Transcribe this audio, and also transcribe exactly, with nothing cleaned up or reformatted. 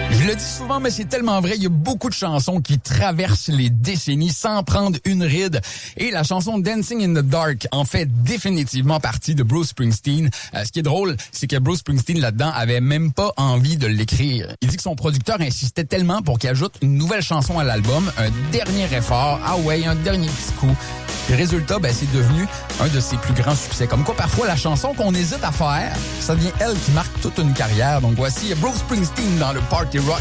Je le dis souvent, mais c'est tellement vrai. Il y a beaucoup de chansons qui traversent les décennies sans prendre une ride. Et la chanson Dancing in the Dark en fait définitivement partie de Bruce Springsteen. Euh, ce qui est drôle, c'est que Bruce Springsteen, là-dedans, avait même pas envie de l'écrire. Il dit que son producteur insistait tellement pour qu'il ajoute une nouvelle chanson à l'album, un dernier effort, ah ouais, un dernier petit coup. Le résultat, ben, c'est devenu un de ses plus grands succès. Comme quoi, parfois, la chanson qu'on hésite à faire, ça devient elle qui marque toute une carrière. Donc voici Bruce Springsteen dans le Party Rock.